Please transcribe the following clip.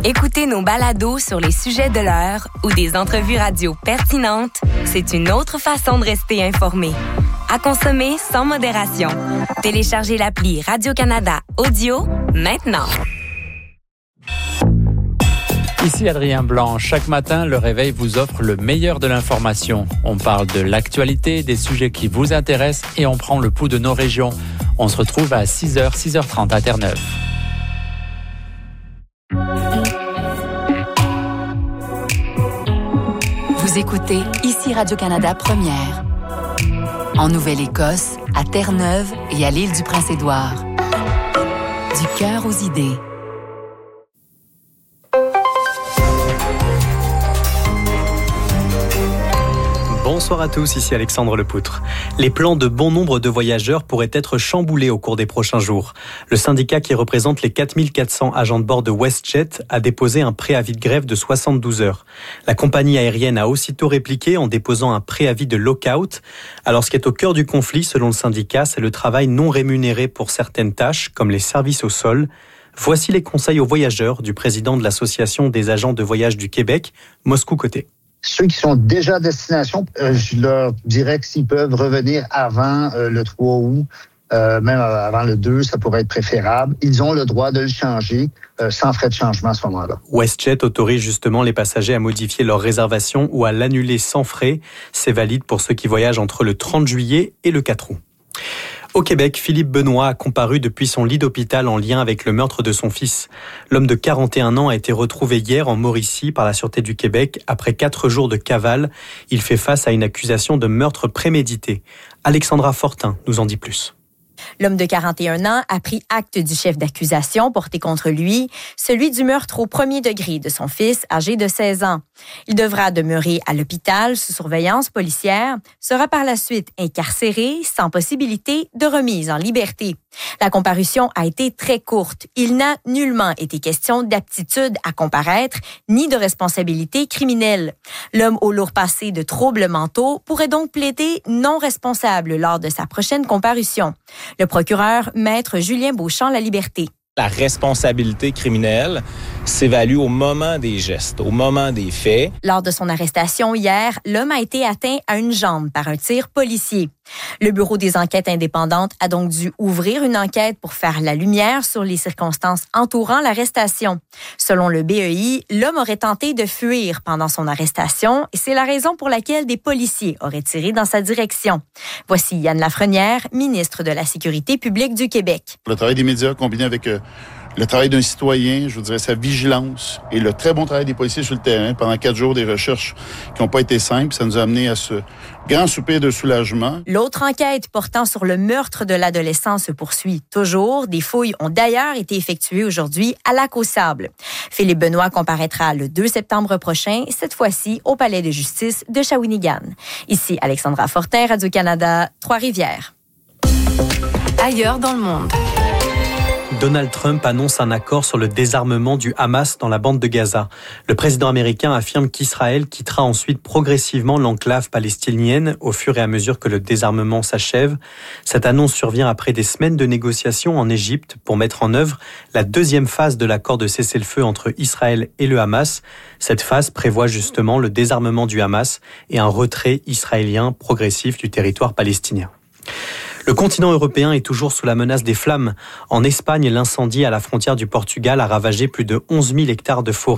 Écouter nos balados sur les sujets de l'heure ou des entrevues radio pertinentes, c'est une autre façon de rester informé. À consommer sans modération. Téléchargez l'appli Radio-Canada Audio maintenant. Ici Adrien Blanc. Chaque matin, Le Réveil vous offre le meilleur de l'information. On parle de l'actualité, des sujets qui vous intéressent et on prend le pouls de nos régions. On se retrouve à 6h, 6h30 à Terre-Neuve. Vous écoutez ici Radio-Canada Première. En Nouvelle-Écosse, à Terre-Neuve et à l'île du Prince-Édouard. Du cœur aux idées. Bonsoir à tous, ici Alexandre Lepoutre. Les plans de bon nombre de voyageurs pourraient être chamboulés au cours des prochains jours. Le syndicat qui représente les 4400 agents de bord de WestJet a déposé un préavis de grève de 72 heures. La compagnie aérienne a aussitôt répliqué en déposant un préavis de lockout. Alors ce qui est au cœur du conflit, selon le syndicat, c'est le travail non rémunéré pour certaines tâches, comme les services au sol. Voici les conseils aux voyageurs du président de l'Association des agents de voyage du Québec, Moscou Côté. Ceux qui sont déjà à destination, je leur dirais que s'ils peuvent revenir avant le 3 août, même avant le 2, ça pourrait être préférable. Ils ont le droit de le changer sans frais de changement à ce moment-là. WestJet autorise justement les passagers à modifier leur réservation ou à l'annuler sans frais. C'est valide pour ceux qui voyagent entre le 30 juillet et le 4 août. Au Québec, Philippe Benoît a comparu depuis son lit d'hôpital en lien avec le meurtre de son fils. L'homme de 41 ans a été retrouvé hier en Mauricie par la Sûreté du Québec après 4 jours de cavale. Il fait face à une accusation de meurtre prémédité. Alexandra Fortin nous en dit plus. L'homme de 41 ans a pris acte du chef d'accusation porté contre lui, celui du meurtre au premier degré de son fils âgé de 16 ans. Il devra demeurer à l'hôpital sous surveillance policière, sera par la suite incarcéré sans possibilité de remise en liberté. La comparution a été très courte. Il n'a nullement été question d'aptitude à comparaître ni de responsabilité criminelle. L'homme au lourd passé de troubles mentaux pourrait donc plaider non responsable lors de sa prochaine comparution. Le procureur, maître Julien Beauchamp-Laliberté. La responsabilité criminelle s'évalue au moment des gestes, au moment des faits. Lors de son arrestation hier, l'homme a été atteint à une jambe par un tir policier. Le Bureau des enquêtes indépendantes a donc dû ouvrir une enquête pour faire la lumière sur les circonstances entourant l'arrestation. Selon le BEI, l'homme aurait tenté de fuir pendant son arrestation et c'est la raison pour laquelle des policiers auraient tiré dans sa direction. Voici Yann Lafrenière, ministre de la Sécurité publique du Québec. Le travail des médias combiné avec le travail d'un citoyen, je vous dirais sa vigilance et le très bon travail des policiers sur le terrain pendant 4 jours, des recherches qui n'ont pas été simples. Ça nous a amené à ce grand soupir de soulagement. L'autre enquête portant sur le meurtre de l'adolescent se poursuit toujours. Des fouilles ont d'ailleurs été effectuées aujourd'hui à Lac-aux-Sables. Philippe Benoît comparaîtra le 2 septembre prochain, cette fois-ci au Palais de justice de Shawinigan. Ici Alexandra Fortin, Radio-Canada, Trois-Rivières. Ailleurs dans le monde. Donald Trump annonce un accord sur le désarmement du Hamas dans la bande de Gaza. Le président américain affirme qu'Israël quittera ensuite progressivement l'enclave palestinienne au fur et à mesure que le désarmement s'achève. Cette annonce survient après des semaines de négociations en Égypte pour mettre en œuvre la deuxième phase de l'accord de cessez-le-feu entre Israël et le Hamas. Cette phase prévoit justement le désarmement du Hamas et un retrait israélien progressif du territoire palestinien. Le continent européen est toujours sous la menace des flammes. En Espagne, l'incendie à la frontière du Portugal a ravagé plus de 11 000 hectares de forêt.